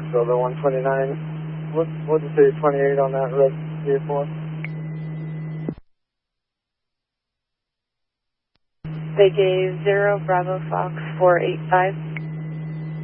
Builder 129. What did you say 28 on that red vehicle? They gave 0 Bravo Fox 485.